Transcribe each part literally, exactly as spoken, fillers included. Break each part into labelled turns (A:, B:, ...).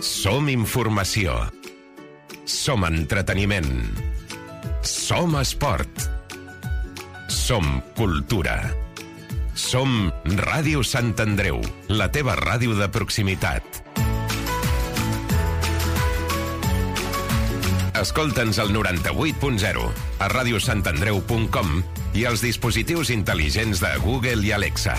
A: Som informació. Som entreteniment. Som esport. Som cultura. Som Ràdio Sant Andreu, la teva ràdio de proximitat. Escolta'ns al noranta-vuit punt zero, a radiosantandreu punt com i als dispositius intel·ligents de Google i Alexa.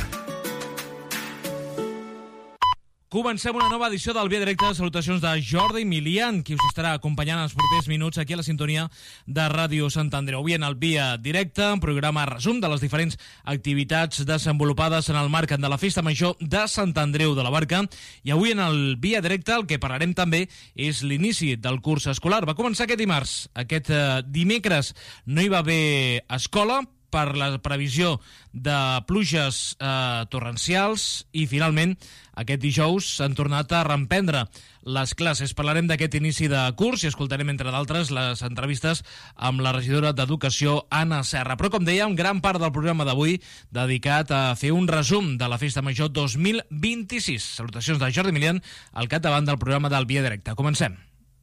B: Comencem una nova edició del Via Directa. Salutacions de Jordi Milian, qui us estarà acompanyant els propers minuts aquí a la sintonia de Ràdio Sant Andreu. Avui en el Via Directa, un programa resum de les diferents activitats desenvolupades en el marc de la Festa Major de Sant Andreu de la Barca. I avui en el Via Directa el que parlarem també és l'inici del curs escolar. Va començar aquest dimarts. Aquest eh, dimecres no hi va haver escola per la previsió de pluges eh, torrencials i finalment aquest dijous s'han tornat a reemprendre les classes. Parlarem d'aquest inici de curs i escoltarem, entre d'altres, les entrevistes amb la regidora d'Educació, Anna Serra. Però, com deia, un gran part del programa d'avui dedicat a fer un resum de la Festa Major dos mil vint-i-sis. Salutacions de Jordi Milian, al capdavant del programa del Via Directe. Comencem.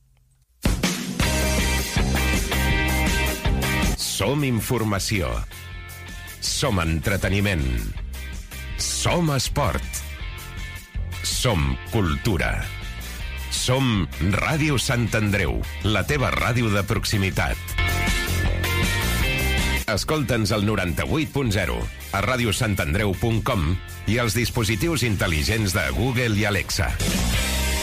A: Som informació. Som entreteniment. Som esport. Som cultura. Som Ràdio Sant Andreu, la teva ràdio de proximitat. Escolta'ns al noranta-vuit punt zero, a radiosantandreu punt com i als dispositius intel·ligents de Google i Alexa.